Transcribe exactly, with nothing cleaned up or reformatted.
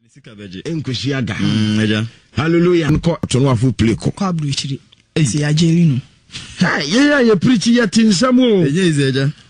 enkoshi aga hallelujah nko tono afu play ko kwa abdu chiri esi ajeri no ha ye ya ye preach ya tinsam o enye izeja